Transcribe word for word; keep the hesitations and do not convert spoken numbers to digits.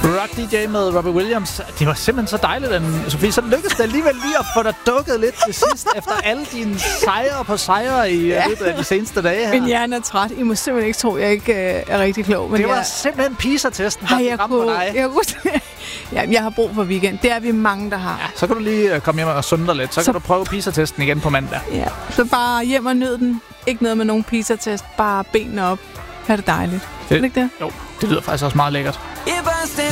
Rock D J med Robbie Williams. Det var simpelthen så dejligt, Anne Sofie. Så lykkedes det alligevel lige at få dig dukket lidt til sidst, efter alle dine sejre på sejre i ja. løbet af de seneste dage her. Min hjerne er træt. I må simpelthen ikke tro, at jeg ikke øh, er rigtig klog. Men det var jeg... simpelthen PISA-testen, der jeg ramte på dig. Jeg, kunne... ja, jeg har brug for weekend. Det er vi mange, der har. Ja, så kan du lige komme hjem og sunde dig lidt. Så, så kan du prøve PISA-testen igen på mandag. Ja, så bare hjem og nyd den. Ikke noget med nogen PISA-test. Bare benene op. Er det dejligt? Det, er det ikke det? Jo, det lyder faktisk også meget lækkert.